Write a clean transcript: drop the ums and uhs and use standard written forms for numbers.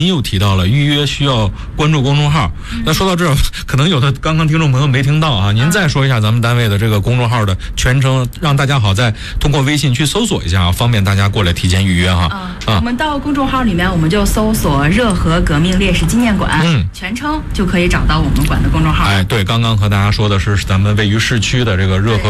您又提到了预约需要关注公众号，那说到这儿，可能有的刚刚听众朋友没听到啊，您再说一下咱们单位的这个公众号的全称，让大家好再通过微信去搜索一下啊，方便大家过来提前预约哈。 我们到公众号里面，我们就搜索热河革命烈士纪念馆，全称就可以找到我们馆的公众号。 哎，对，刚刚和大家说的是咱们位于市区的这个热河